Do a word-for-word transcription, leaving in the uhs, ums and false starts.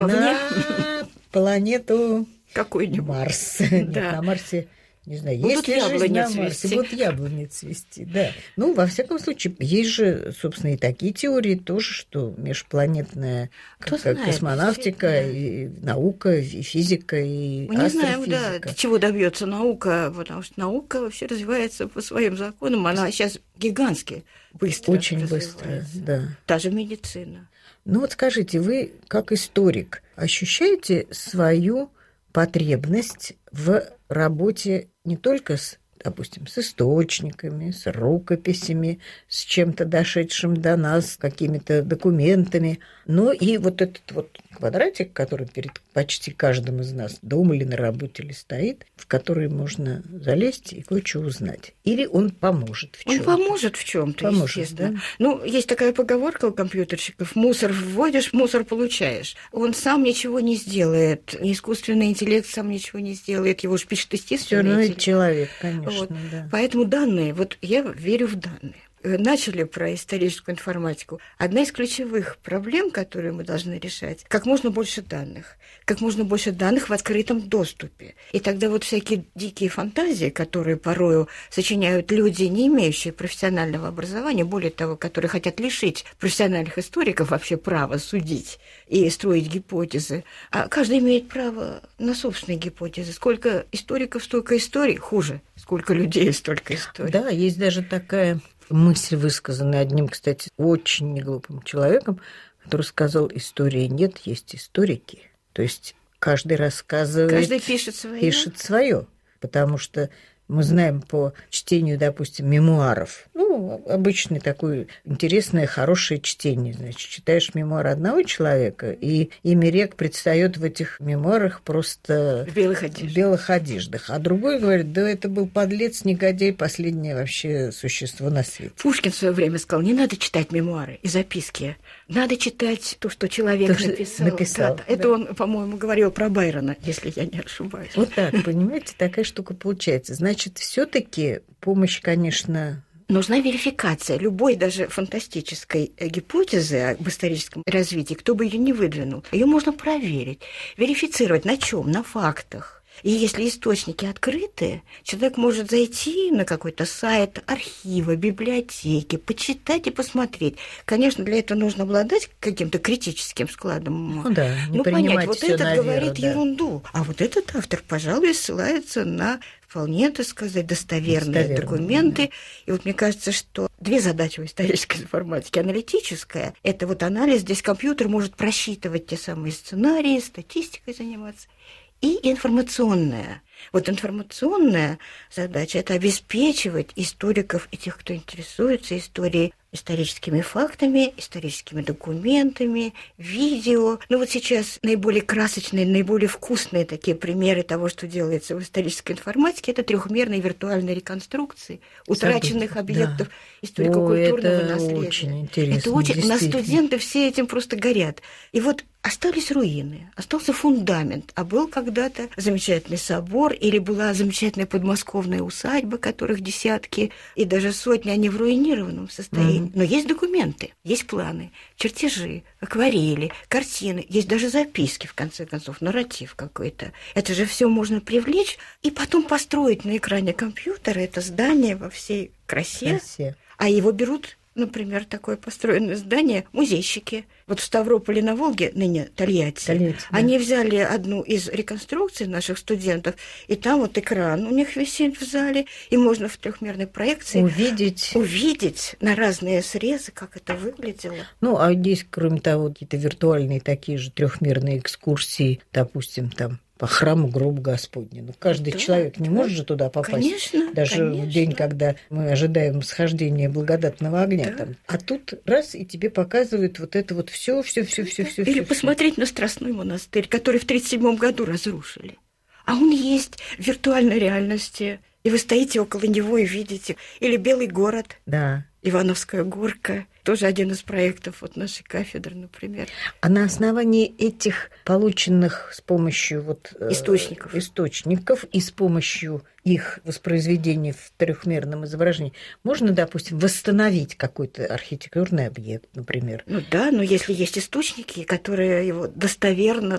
на планету какой-нибудь Марс. Нет, на Марсе, не знаю, есть ли жизнь на Марсе, будут яблони цвести, да. Ну, во всяком случае, есть же, собственно, и такие теории тоже, что межпланетная космонавтика, и наука, и физика, и Мы астрофизика. Мы не знаем, да, чего добьется наука, потому что наука вообще развивается по своим законам, она сейчас гигантски быстро Очень быстро, да. Даже медицина. Ну вот скажите, вы, как историк, ощущаете свою потребность в работе не только с, допустим, с источниками, с рукописями, с чем-то дошедшим до нас, какими-то документами, но и вот этот вот квадратик, который перед почти каждым из нас дома или на работе ли стоит, в который можно залезть и кое-что узнать. Или он поможет в чём-то. Он поможет в чем-то, естественно. Да? Ну, есть такая поговорка у компьютерщиков: мусор вводишь, мусор получаешь. Он сам ничего не сделает, искусственный интеллект сам ничего не сделает, его же пишет естественный интеллект. интеллект. Человек, конечно, вот. Да. Поэтому данные, вот я верю в данные. Начали про историческую информатику. Одна из ключевых проблем, которые мы должны решать, как можно больше данных. Как можно больше данных в открытом доступе. И тогда вот всякие дикие фантазии, которые порою сочиняют люди, не имеющие профессионального образования, более того, которые хотят лишить профессиональных историков вообще права судить и строить гипотезы. А каждый имеет право на собственные гипотезы. Сколько историков, столько историй. Хуже. Сколько людей, столько историй. Да, есть даже такая мысль, высказанная одним, кстати, очень неглупым человеком, который сказал: истории нет, есть историки. То есть каждый рассказывает, каждый пишет свое. Пишет свое, потому что мы знаем по чтению, допустим, мемуаров. Ну, обычное такое интересное, хорошее чтение. Значит, читаешь мемуары одного человека, и имя рек предстаёт в этих мемуарах просто в белых одеждах. В белых одеждах. А другой говорит: да это был подлец, негодяй, последнее вообще существо на свете. Пушкин в свое время сказал: не надо читать мемуары и записки. Надо читать то, что человек то, написал. написал да, да. Это он, по-моему, говорил про Байрона, если я не ошибаюсь. Вот так, понимаете, такая штука получается. Значит, все-таки помощь, конечно... Нужна верификация любой, даже фантастической гипотезы об историческом развитии, кто бы ее ни выдвинул. Ее можно проверить, верифицировать. На чем? На фактах. И если источники открыты, человек может зайти на какой-то сайт архива, библиотеки, почитать и посмотреть. Конечно, для этого нужно обладать каким-то критическим складом ума. Ну да, не ну, понять, вот этот на веру, говорит да. ерунду, а вот этот автор, пожалуй, ссылается на вполне, так сказать, достоверные, достоверные документы. Да. И вот мне кажется, что две задачи у исторической информатики. Аналитическая – это вот анализ, здесь компьютер может просчитывать те самые сценарии, статистикой заниматься. И информационная. Вот информационная задача – это обеспечивать историков и тех, кто интересуется историей, историческими фактами, историческими документами, видео. Ну вот сейчас наиболее красочные, наиболее вкусные такие примеры того, что делается в исторической информатике, это трехмерные виртуальные реконструкции утраченных События, объектов да. историко-культурного это наследия. Очень интересно, это очень. У нас студенты все этим просто горят. И вот остались руины, остался фундамент, а был когда-то замечательный собор или была замечательная подмосковная усадьба, которых десятки и даже сотни, они в руинированном состоянии. Mm-hmm. Но есть документы, есть планы, чертежи, акварели, картины, есть даже записки, в конце концов, нарратив какой-то. Это же все можно привлечь и потом построить на экране компьютера это здание во всей красе, красе. А его берут... Например, такое построенное здание музейщики. Вот в Ставрополе на Волге, ныне Тольятти, Тольятти да. они взяли одну из реконструкций наших студентов, и там вот экран у них висит в зале, и можно в трехмерной проекции увидеть. увидеть на разные срезы, как это выглядело. Ну, а здесь, кроме того, какие-то виртуальные такие же трехмерные экскурсии, допустим, там, по храму гроба Господня. Ну, каждый да, человек не да. может же туда попасть. Конечно, даже конечно. в день, когда мы ожидаем схождения благодатного огня. Да. Там. А тут раз, и тебе показывают вот это вот все, все, все, все, все. Или всё, посмотреть всё. на Страстной монастырь, который в тридцать седьмом году разрушили. А он есть в виртуальной реальности. И вы стоите около него и видите. Или Белый город. Да. Ивановская горка, тоже один из проектов вот нашей кафедры, например. А на основании этих полученных с помощью вот источников, источников и с помощью их воспроизведения в трехмерном изображении можно, допустим, восстановить какой-то архитектурный объект, например? Ну да, но если есть источники, которые его достоверно